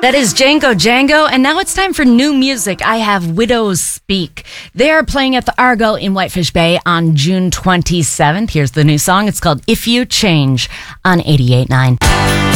That is Django, and now it's time for new music. I have Widows Speak. They are playing at the Argo in Whitefish Bay on June 27th. Here's the new song. It's called If You Change on 88.9.